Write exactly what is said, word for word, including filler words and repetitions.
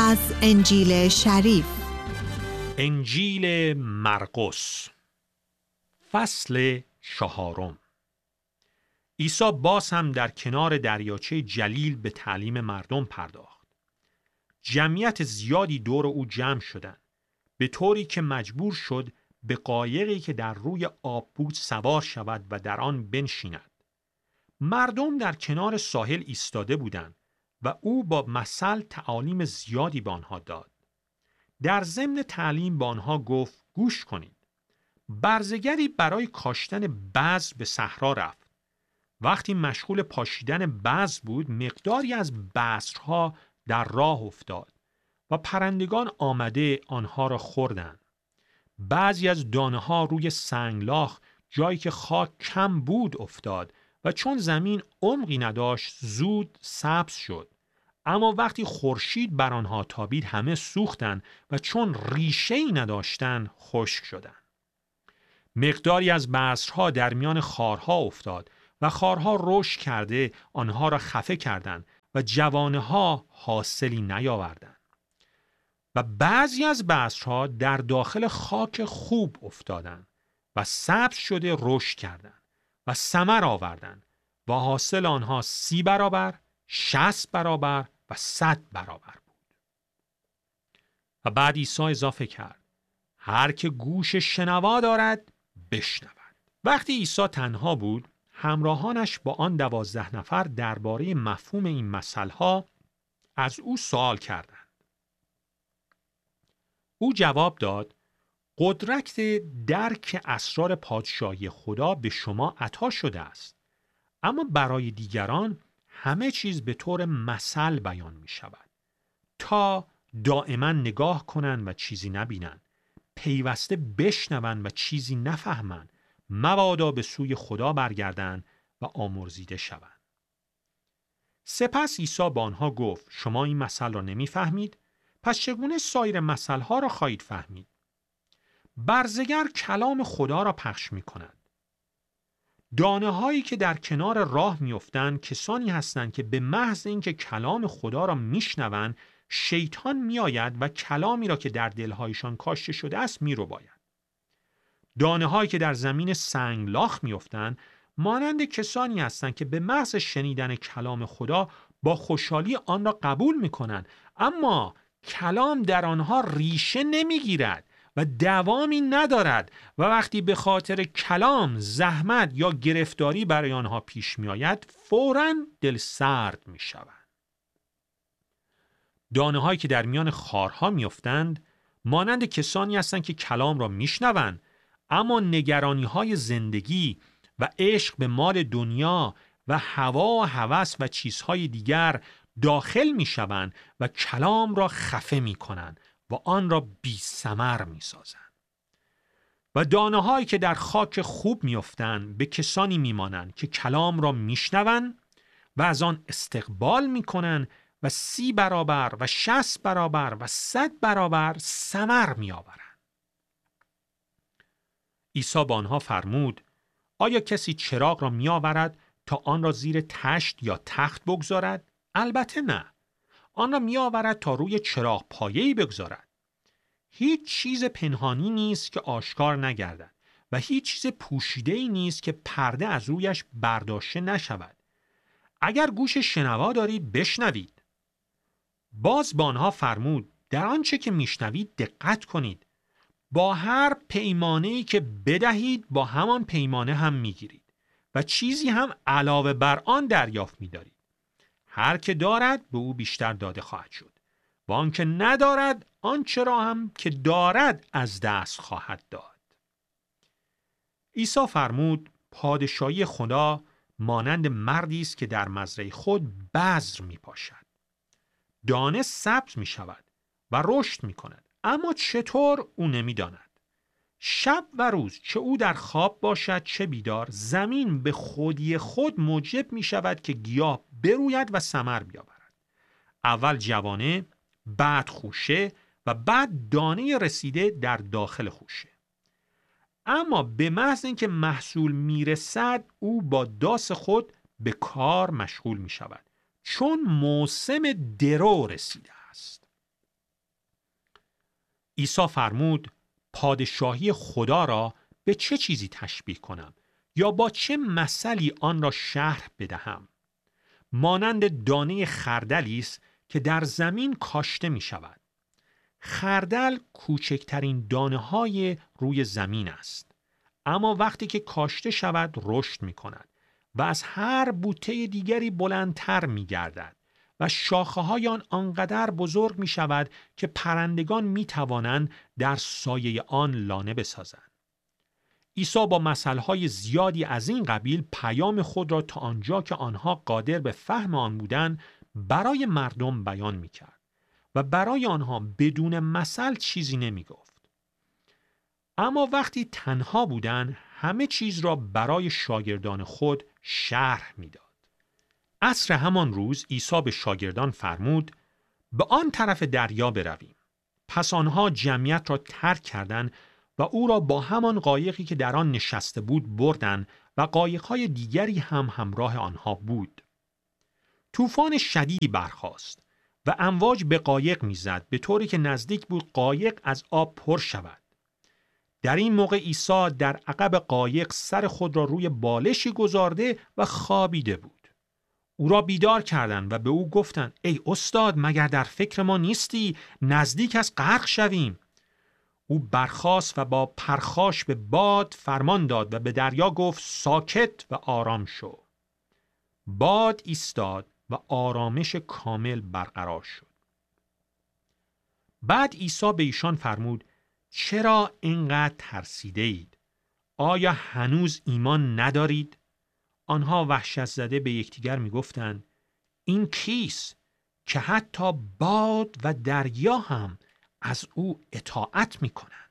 از انجیل شریف. انجیل مرقس فصل چهارم. عیسی باز هم در کنار دریاچه جلیل به تعلیم مردم پرداخت. جمعیت زیادی دور او جمع شدند، به طوری که مجبور شد به قایقی که در روی آب بود سوار شود و در آن بنشیند. مردم در کنار ساحل ایستاده بودند و او با مثل تعالیم زیادی به آنها داد. در ضمن تعلیم به آنها گفت: گوش کنید. برزگری برای کاشتن بذر به صحرا رفت. وقتی مشغول پاشیدن بذر بود، مقداری از بذرها در راه افتاد و پرندگان آمده آنها را خوردند. بعضی از دانه ها روی سنگلاخ، جایی که خاک کم بود، افتاد و چون زمین عمقی نداشت زود سبز شد. اما وقتی خورشید بر آنها تابید همه سوختند و چون ریشه‌ای نداشتند خشک شدند. مقداری از بذرها در میان خارها افتاد و خارها رشد کرده آنها را خفه کردند و جوانه‌ها حاصلی نیاوردند. و بعضی از بذرها در داخل خاک خوب افتادند و سبز شده رشد کردند و ثمر آوردند و حاصل آنها سی برابر، شصت برابر و صد برابر بود. و بعد عیسی اضافه کرد: هر که گوش شنوا دارد بشنود. وقتی عیسی تنها بود، همراهانش با آن دوازده نفر درباره مفهوم این مثلها از او سوال کردند. او جواب داد: قدرت درک اسرار پادشاهی خدا به شما عطا شده است، اما برای دیگران همه چیز به طور مثل بیان می شود، تا دائما نگاه کنند و چیزی نبینند، پیوسته بشنوند و چیزی نفهمند، مبادا به سوی خدا برگردند و آمرزیده شوند. سپس عیسی با آنها گفت: شما این مثل را نمی فهمید؟ پس چگونه سایر مثلها را خواهید فهمید؟ برزگر کلام خدا را پخش می کند. دانه هایی که در کنار راه می افتند کسانی هستند که به محض اینکه کلام خدا را می شنوند، شیطان می آید و کلامی را که در دلهایشان کاشته شده است می رو باید. دانه هایی که در زمین سنگلاخ می افتند مانند کسانی هستند که به محض شنیدن کلام خدا با خوشحالی آن را قبول می کنند، اما کلام در آنها ریشه نمی گیرد و دوامی ندارد و وقتی به خاطر کلام زحمت یا گرفتاری برای آنها پیش می آید فوراً دل سرد می شوند. دانه هایی که در میان خارها می افتند مانند کسانی هستند که کلام را می شنوند، اما نگرانی های زندگی و عشق به مال دنیا و هوا و هوس و چیزهای دیگر داخل می شوند و کلام را خفه می کنند و آن را بی ثمر می سازند. و دانه هایی که در خاک خوب می افتند به کسانی می مانند که کلام را می شنوند و از آن استقبال می کنند و سی برابر و شصت برابر و صد برابر ثمر می آورند. عیسی با آنها فرمود: آیا کسی چراغ را می آورد تا آن را زیر تشت یا تخت بگذارد؟ البته نه. آن را می آورد تا روی چراغ پایه‌ای بگذارد. هیچ چیز پنهانی نیست که آشکار نگردد و هیچ چیز پوشیده‌ای نیست که پرده از رویش برداشته نشود. اگر گوش شنوا دارید بشنوید. باز با آنها فرمود: در آنچه که میشنوید دقت کنید. با هر پیمانه‌ای که بدهید با همان پیمانه هم میگیرید و چیزی هم علاوه بر آن دریافت می‌دارید. هر که دارد به او بیشتر داده خواهد شد و آن که ندارد آنچه را هم که دارد از دست خواهد داد. عیسی فرمود: پادشاهی خدا مانند مردی است که در مزرعه خود بذر می‌پاشد. دانه سبز می‌شود و رشد می‌کند، اما چطور او نمی‌داند. شب و روز چه او در خواب باشد چه بیدار، زمین به خودی خود موجب می‌شود که گیاه بروید و ثمر بیاورد. اول جوانه، بعد خوشه و بعد دانه رسیده در داخل خوشه. اما به محض اینکه محصول میرسد او با داس خود به کار مشغول می‌شود، چون موسم درو رسیده است. عیسی فرمود پادشاهی خدا را به چه چیزی تشبیه کنم یا با چه مثلی آن را شرح بدهم؟ مانند دانه خردلی است که در زمین کاشته می شود. خردل کوچکترین دانه های روی زمین است، اما وقتی که کاشته شود رشد می کند و از هر بوته دیگری بلندتر می گردد و شاخه های آن آنقدر بزرگ می شود که پرندگان می توانند در سایه آن لانه بسازند. عیسی با مثلهای زیادی از این قبیل پیام خود را تا آنجا که آنها قادر به فهم آن بودند برای مردم بیان می کرد و برای آنها بدون مثل چیزی نمی گفت. اما وقتی تنها بودند همه چیز را برای شاگردان خود شرح می داد. عصر همان روز عیسی به شاگردان فرمود به آن طرف دریا برویم. پس آنها جمعیت را ترک کردند و او را با همان قایقی که در آن نشسته بود بردند و قایق‌های دیگری هم همراه آنها بود. طوفان شدیدی برخاست و امواج به قایق می‌زد به طوری که نزدیک بود قایق از آب پر شود. در این موقع عیسی در عقب قایق سر خود را روی بالشی گذارده و خوابیده بود. او را بیدار کردند و به او گفتند ای استاد، مگر در فکر ما نیستی نزدیک از غرق شویم؟ او برخاست و با پرخاش به باد فرمان داد و به دریا گفت ساکت و آرام شو. باد ایستاد و آرامش کامل برقرار شد. بعد عیسی به ایشان فرمود چرا اینقدر ترسیده اید؟ آیا هنوز ایمان ندارید؟ آنها وحشت زده به یکدیگر میگفتند این کیست که حتی باد و دریا هم از او اطاعت میکنند؟